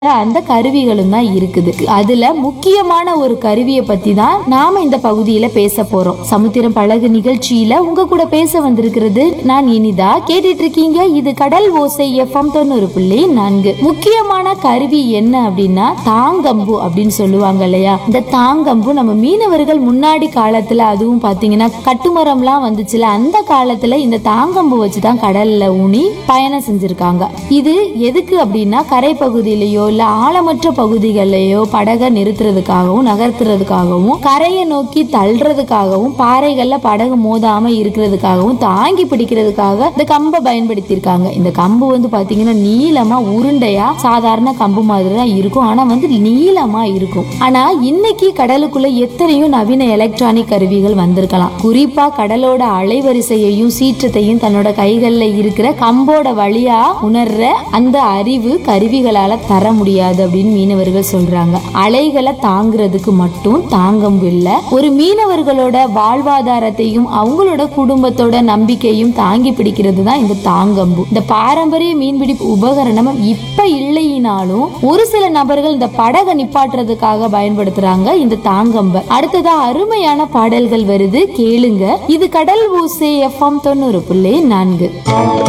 அந்த கருவிகளும் தான் இருக்குது. அதுல முக்கியமான ஒரு கருவியை பத்தி தான் நாம இந்த பகுதியில பேச போறோம். சமுத்திரம் பழகு நிகழ்ச்சியில உங்க கூட பேச வந்திருக்கிறது நான் இனிதா. கேட்டுட்டு இருக்கீங்க இது கடல் ஓசை FM 90.4. முக்கியமான கருவி என்ன அப்படின்னா தாங்கம்பு அப்படின்னு சொல்லுவாங்க இல்லையா. இந்த தாங்கம்பு நம்ம மீனவர்கள் முன்னாடி காலத்துல, அதுவும் பாத்தீங்கன்னா கட்டுமரம்லாம் வந்துச்சுல, அந்த காலத்துல இந்த தாங்கம்பு வச்சுதான் கடல்ல ஊனி பயணம் செஞ்சிருக்காங்க. இது எதுக்கு அப்படின்னா கரை பகுதியிலயோ இல்ல ஆழமற்ற பகுதிகளிலேயோ படகை நிறுத்துறதுக்காகவும் நகர்த்துறதுக்காகவும் கரையை நோக்கி தள்ளுறதுக்காகவும் பாறைகள்ல படகு மோதாம இருக்கிறதுக்காகவும் தாங்கி பிடிக்கிறதுக்காக இந்த கம்பை பயன்படுத்தி இருக்காங்க. இந்த கம்பு பாத்தீங்கன்னா நீளமா உருண்டையா சாதாரண கம்பு மாதிரி தான் இருக்கும். ஆனா நீளமா இருக்கும். ஆனா இன்னைக்கு கடலுக்குள்ள எத்தனையோ நவீன எலக்ட்ரானிக் கருவிகள் வந்திருக்கலாம். குறிப்பா கடலோட அலைவரிசையையும் சீற்றத்தையும் தன்னோட கைகள்ல இருக்கிற கம்போட வழியா உணர்ற அந்த அறிவு கருவிகளால தர முடியாது அப்படின்னு மீனவர்கள் சொல்றாங்க. அலைகளை தாங்கிறதுக்கு மட்டும் தாங்கம்பு இல்ல, ஒரு மீனவர்களோட வாழ்வாதாரத்தையும் அவங்களோட குடும்பத்தோட நம்பிக்கையும் தாங்கி பிடிக்கிறது தான் இந்த தாங்கம்பு. இந்த பாரம்பரிய மீன்பிடி உபகரணம் இப்ப இல்லைனாலும் ஒரு சில நபர்கள் இந்த படகை நிப்பாட்டுறதுக்காக பயன்படுத்துறாங்க இந்த தாங்கம்ப. அடுத்ததா அருமையான பாடல்கள் வருது, கேளுங்க. இது கடல் ஓசை FM 90.4.